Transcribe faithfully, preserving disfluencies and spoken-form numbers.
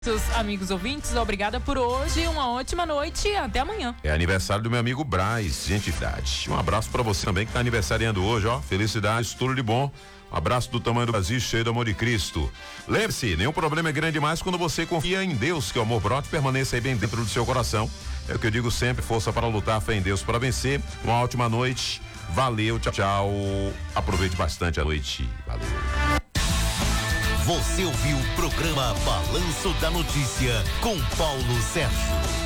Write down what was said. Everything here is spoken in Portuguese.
Amigos ouvintes, obrigada por hoje, uma ótima noite e até amanhã. É aniversário do meu amigo Braz, gentilidade. Um abraço pra você também que tá aniversariando hoje, ó. Felicidades, tudo de bom. Um abraço do tamanho do Brasil, cheio do amor de Cristo. Lembre-se, nenhum problema é grande demais quando você confia em Deus, que o amor brote e permaneça aí bem dentro do seu coração. É o que eu digo sempre, força para lutar, fé em Deus para vencer. Uma ótima noite, valeu, tchau, tchau. Aproveite bastante a noite, valeu. Você ouviu o programa Balanço da Notícia com Paulo Sérgio.